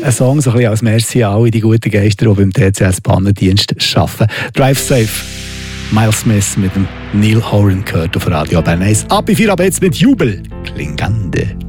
ein Song so ein bisschen als Merci an alle die guten Geister, die beim TCS-Bahnendienst arbeiten. Drive Safe, Miles Smith mit dem Neil Horan gehört auf Radio Bern 1. Ab in 4 ab jetzt mit Jubel, Klingande.